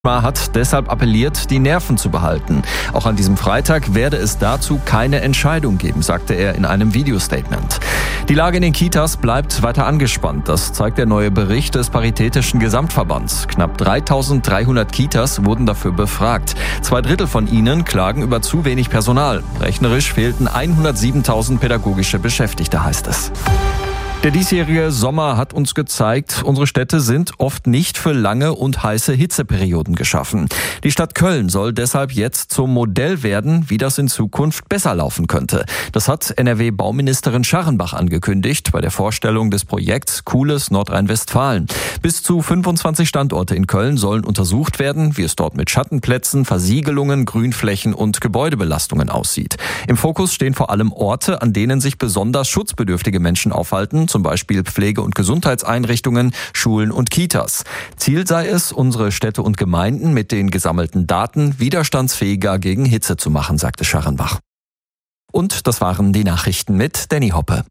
hat deshalb appelliert, die Nerven zu behalten. Auch an diesem Freitag werde es dazu keine Entscheidung geben, sagte er in einem Videostatement. Die Lage in den Kitas bleibt weiter angespannt. Das zeigt der neue Bericht des Paritätischen Gesamtverbands. Knapp 3.300 Kitas wurden dafür befragt. 2/3 von ihnen klagen über zu wenig Personal. Rechnerisch fehlten 107.000 pädagogische Beschäftigte, heißt es. Der diesjährige Sommer hat uns gezeigt, unsere Städte sind oft nicht für lange und heiße Hitzeperioden geschaffen. Die Stadt Köln soll deshalb jetzt zum Modell werden, wie das in Zukunft besser laufen könnte. Das hat NRW-Bauministerin Scharrenbach angekündigt bei der Vorstellung des Projekts Cooles Nordrhein-Westfalen. Bis zu 25 Standorte in Köln sollen untersucht werden, wie es dort mit Schattenplätzen, Versiegelungen, Grünflächen und Gebäudebelastungen aussieht. Im Fokus stehen vor allem Orte, an denen sich besonders schutzbedürftige Menschen aufhalten, zum Beispiel Pflege- und Gesundheitseinrichtungen, Schulen und Kitas. Ziel sei es, unsere Städte und Gemeinden mit den gesammelten Daten widerstandsfähiger gegen Hitze zu machen, sagte Scharrenbach. Und das waren die Nachrichten mit Danny Hoppe.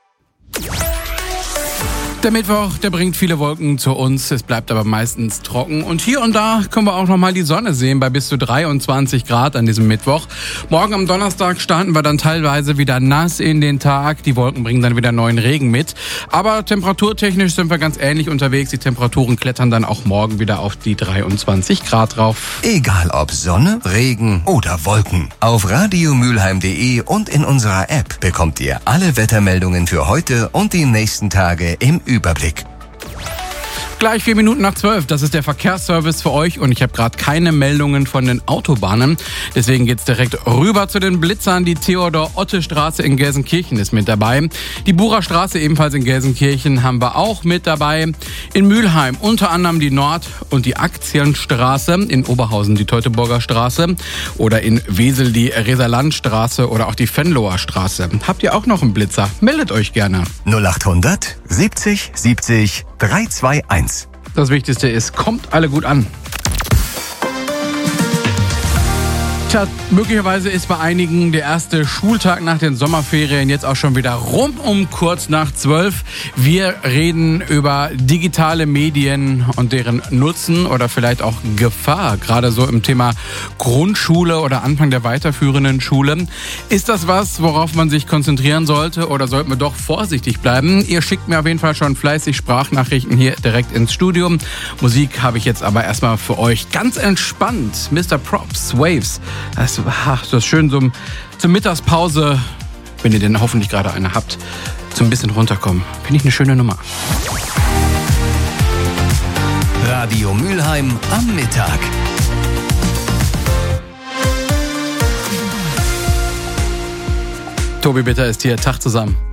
Der Mittwoch, der bringt viele Wolken zu uns, es bleibt aber meistens trocken und hier und da können wir auch nochmal die Sonne sehen bei bis zu 23 Grad an diesem Mittwoch. Morgen am Donnerstag starten wir dann teilweise wieder nass in den Tag, die Wolken bringen dann wieder neuen Regen mit, aber temperaturtechnisch sind wir ganz ähnlich unterwegs, die Temperaturen klettern dann auch morgen wieder auf die 23 Grad rauf. Egal ob Sonne, Regen oder Wolken, auf radiomülheim.de und in unserer App bekommt ihr alle Wettermeldungen für heute und die nächsten Tage im Überblick. Gleich 4 Minuten nach 12, das ist der Verkehrsservice für euch und ich habe gerade keine Meldungen von den Autobahnen. Deswegen geht's direkt rüber zu den Blitzern. Die Theodor-Otte-Straße in Gelsenkirchen ist mit dabei. Die Bucher-Straße ebenfalls in Gelsenkirchen haben wir auch mit dabei. In Mülheim unter anderem die Nord- und die Aktienstraße. In Oberhausen die Teutoburger Straße. Oder in Wesel die Reserlandstraße oder auch die Venloer Straße. Habt ihr auch noch einen Blitzer? Meldet euch gerne. 0800 70 70 321. Das Wichtigste ist, kommt alle gut an. Tja, möglicherweise ist bei einigen der erste Schultag nach den Sommerferien jetzt auch schon wieder rum um kurz nach 12. Wir reden über digitale Medien und deren Nutzen oder vielleicht auch Gefahr, gerade so im Thema Grundschule oder Anfang der weiterführenden Schule. Ist das was, worauf man sich konzentrieren sollte oder sollten wir doch vorsichtig bleiben? Ihr schickt mir auf jeden Fall schon fleißig Sprachnachrichten hier direkt ins Studio. Musik habe ich jetzt aber erstmal für euch ganz entspannt. Mr. Props, Waves. Das ist schön zur Mittagspause, wenn ihr denn hoffentlich gerade eine habt, so ein bisschen runterkommen. Finde ich eine schöne Nummer. Radio Mülheim am Mittag. Tobi Bitter ist hier. Tag zusammen.